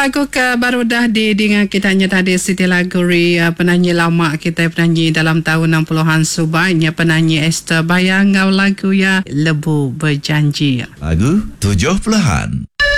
lagu ke baru dah dengan kita hanya tadi Siti Laguri, penyanyi lama kita, penyanyi dalam tahun 60-an Subainya, penyanyi Esther Bayangau, lagu ya Lebu Berjanji. Lagu 7 Pelahan.